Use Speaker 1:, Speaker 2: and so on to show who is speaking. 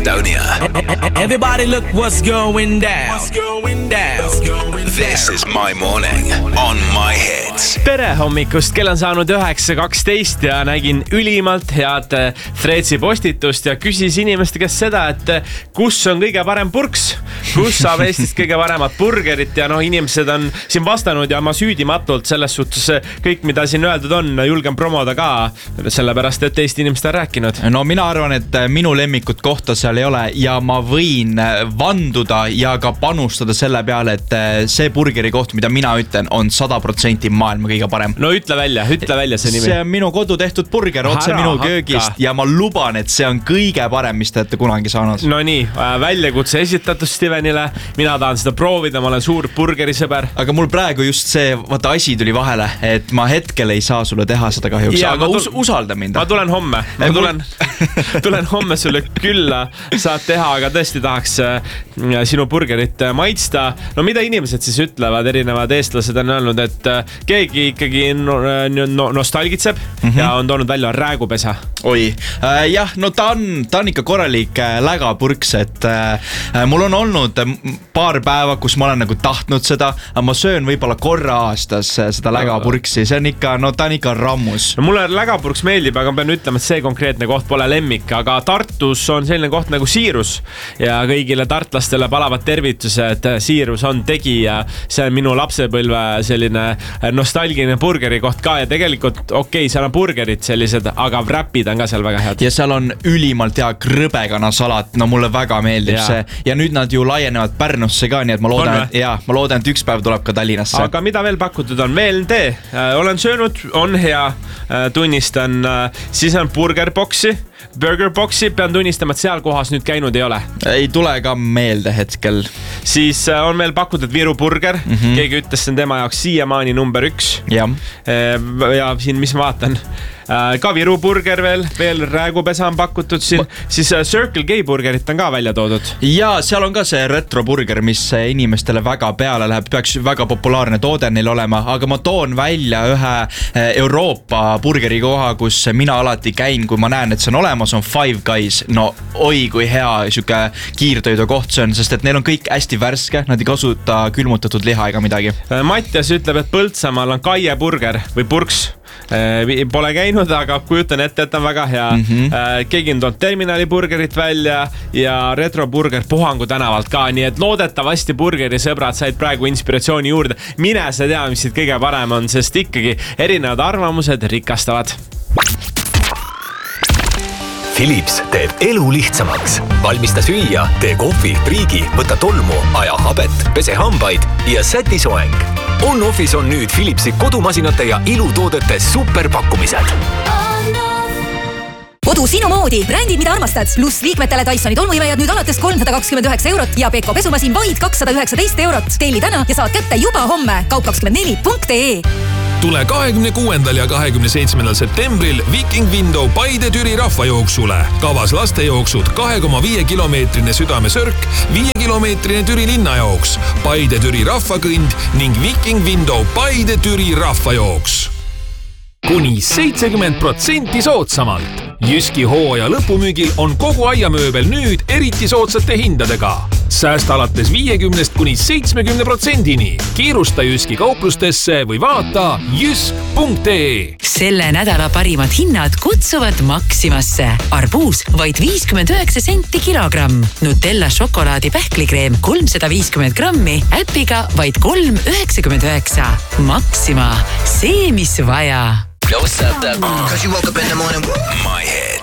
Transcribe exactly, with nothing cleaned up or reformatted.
Speaker 1: Estonia.
Speaker 2: Everybody look what's going down. What's going down.
Speaker 1: This is My Morning on My Hits.
Speaker 3: Tere hommikust, kell on saanud üheksa kaksteist ja nägin ülimalt head Threadsi postitust ja küsis inimeste käest seda, et kus on kõige parem purks, kus saab Eestist kõige paremat burgerit ja noh, inimesed on siin vastanud ja ma süüdimatult selles suhtes kõik, mida siin öeldud on, julgen promoda ka, sellepärast, et Eesti inimesed on rääkinud.
Speaker 4: No mina arvan, et minu lemmikut kohta seal ei ole ja ma võin vanduda ja ka panustada selle peale, et see burgeri koht, mida mina ütlen, on sada protsenti maailma kõige parem.
Speaker 3: No ütle välja, ütle välja see nimi.
Speaker 4: See on minu kodu tehtud burger, otse
Speaker 3: Ära
Speaker 4: minu
Speaker 3: hakka.
Speaker 4: köögist ja ma luban, et see on kõige parem, mis te olete kunagi saanud.
Speaker 3: No nii, väljakutse esitatud Stevenile, mina tahan seda proovida, ma olen suur burgerisõber.
Speaker 4: Aga mul praegu just see, vaata asi tuli vahele, et ma hetkel ei saa sulle teha seda kahjuks,
Speaker 3: Ja,
Speaker 4: aga
Speaker 3: ma tul-
Speaker 4: us usalda mind.
Speaker 3: Ma tulen homme, ma
Speaker 4: Ei, mul-
Speaker 3: tulen, tulen homme sulle külla, saad teha, aga tõesti tahaks äh, sinu burgerit äh, maitsta. No mida inimesed siis ütlevad, erinevad eestlased on öelnud, et äh, keegi ikkagi no, no, nostalgitseb mm -hmm. ja on toonud välja räägupesa.
Speaker 4: Oi, äh, jah, no ta on, ta on ikka korralik äh, lägapurks, et äh, mul on olnud äh, paar päeva, kus ma olen nagu tahtnud seda, aga ma söön võib-olla korra aastas äh, seda lägapurksi, see on ikka, no ta on ikka rammus.
Speaker 3: No mulle lägapurks meeldib, aga ma pean ütlema, et see konkreetne koht pole lemmik, aga Tartus on selline koht nagu Siirus ja kõigile tartlastele palavad tervitused, Siirus on tegija, see on minu lapsepõlve selline nostalgiline burgeri koht ka ja tegelikult okei, okay, seal on burgerid sellised, aga wrapid on ka seal väga head.
Speaker 4: Ja seal on ülimalt hea krõbekana salat, no mulle väga meeldib
Speaker 3: Ja.
Speaker 4: see ja nüüd nad ju laienevad Pärnusse ka, nii et ma loodan,
Speaker 3: On
Speaker 4: et, ja, ma loodan, et üks päev tuleb ka Tallinnasse.
Speaker 3: Aga mida veel pakutud on? V L D, äh, olen söönud, on hea, äh, tunnistan, äh, siis on burger boxi, burger boxi, pean tunnistama, et seal kohas nüüd käinud ei ole.
Speaker 4: Ei tule ka meelde hetkel.
Speaker 3: Siis äh, on meil pakutud Viru burger, mm -hmm. keegi ütles, see on tema jaoks siiamaani number üks.
Speaker 4: Jah.
Speaker 3: Äh, ja siin, mis ma vaatan, äh, ka Viru burger veel, veel räägupesa on pakutud siin, siis äh, Circle K burgerit on ka välja toodud.
Speaker 4: Ja seal on ka see retroburger, mis inimestele väga peale läheb, peaks väga populaarne toode neil olema, aga ma toon välja ühe Euroopa burgeri koha, kus mina alati käin, kui ma näen, et see on olemas, on Five Guys. No oi, kui hea siuke kiirtoidu koht see on, sest et neil on kõik hästi värske, nad ei kasuta külmutatud liha ega midagi.
Speaker 3: Äh, Mattias ütleb, et Põltsamaal on Kaie burger või purks. Pole käinud, aga kujutan ette, et on väga hea. Mm -hmm. Keegi on toonud terminali burgerit välja ja retroburger Puhangu tänavalt ka, nii et loodetavasti burgerisõbrad said praegu inspiratsiooni juurde. Mine sa tea, mis siit kõige parem on, sest ikkagi erinevad arvamused rikastavad.
Speaker 1: Philips teeb elu lihtsamaks. Valmista süüa, tee kohvi, priigi, võta tolmu, aja habet, pese hambaid ja säti soeng. On-Office on nüüd Philipsi kodumasinate ja ilutoodete superpakkumised.
Speaker 5: Kodu sinu moodi, brändid, mida armastad, pluss liikmetele Dysoni tolmuimejad nüüd alates kolmsada kakskümmend üheksa eurot ja Beko pesumasin vaid kakssada üheksateist eurot. Telli täna ja saad kätte juba homme. kaup kakskümmend neli punkt ee.
Speaker 6: Tule kahekümne kuuendal ja kahekümne seitsmendal septembril Viking Window Paide Türi rahvajooksule. Kavas lastejooksud, kahe koma viie kilomeetrine südamesörk, viie kilomeetrine Türi linnajooks, Paide Türi rahvakõnd ning Viking Window Paide Türi rahvajooks. Kuni seitsekümmend protsenti soodsamalt. Jyski hooaja lõpumüügil on kogu aiamööbel nüüd eriti soodsate hindadega. Säästa alates viiekümnest kuni seitsmekümne protsendini. Kiirusta Jyski kauplustesse või vaata jysk punkt ee.
Speaker 7: Selle nädala parimad hinnad kutsuvad Maximasse. Arbuus vaid viiskümmend üheksa senti kilogramm. Nutella šokolaadi pähklikreem kolmsada viiskümmend grammi. Äpiga vaid kolm üheksakümmend üheksa. Maxima. See, mis vaja.
Speaker 1: Cause you woke up in the morning. My Hits.